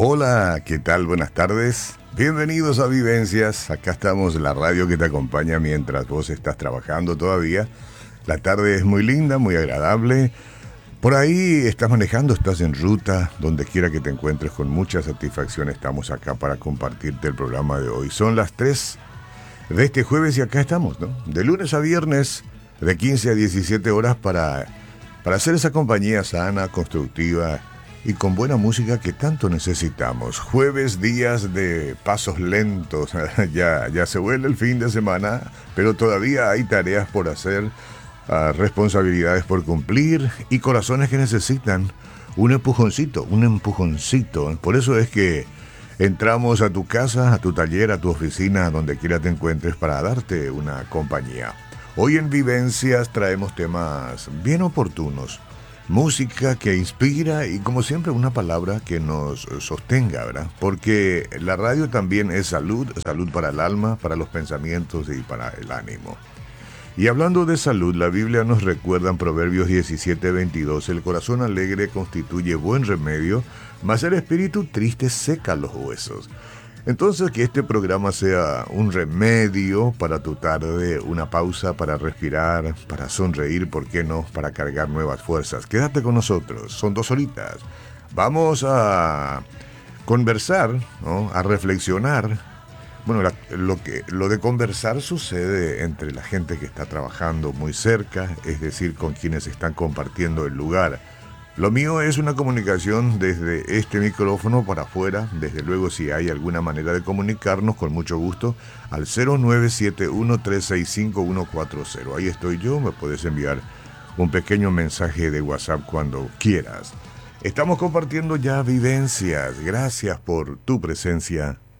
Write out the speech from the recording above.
Hola, ¿qué tal? Buenas tardes. Bienvenidos a Vivencias. Acá estamos, la radio que te acompaña mientras vos estás trabajando todavía. La tarde es muy linda, muy agradable. Por ahí estás manejando, estás en ruta, donde quiera que te encuentres, con mucha satisfacción estamos acá para compartirte el programa de hoy. Son las 3 de este jueves y acá estamos, ¿no? De lunes a viernes, de 15 a 17 horas para hacer esa compañía sana, constructiva y con buena música que tanto necesitamos. Jueves, días de pasos lentos, ya se vuelve el fin de semana, pero todavía hay tareas por hacer, responsabilidades por cumplir y corazones que necesitan un empujoncito. Por eso es que entramos a tu casa, a tu taller, a tu oficina, donde quiera te encuentres, para darte una compañía. Hoy en Vivencias traemos temas bien oportunos, música que inspira y, como siempre, una palabra que nos sostenga, ¿verdad? Porque la radio también es salud para el alma, para los pensamientos y para el ánimo. Y hablando de salud, la Biblia nos recuerda en Proverbios 17:22, el corazón alegre constituye buen remedio, mas el espíritu triste seca los huesos. Entonces, que este programa sea un remedio para tu tarde, una pausa para respirar, para sonreír, ¿por qué no?, para cargar nuevas fuerzas. Quédate con nosotros, son 2 horitas. Vamos a conversar, ¿no?, a reflexionar. Bueno, lo de conversar sucede entre la gente que está trabajando muy cerca, es decir, con quienes están compartiendo el lugar. Lo mío es una comunicación desde este micrófono para afuera. Desde luego, si hay alguna manera de comunicarnos, con mucho gusto, al 0971-365-140. Ahí estoy yo, me puedes enviar un pequeño mensaje de WhatsApp cuando quieras. Estamos compartiendo ya Vivencias. Gracias por tu presencia